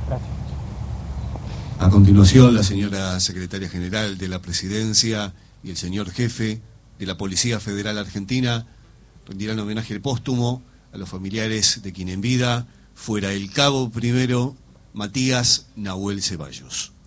Gracias. A continuación, la señora Secretaria General de la Presidencia y el señor Jefe de la Policía Federal Argentina rendirán homenaje póstumo a los familiares de quien en vida fuera el cabo primero Matías Nahuel Ceballos.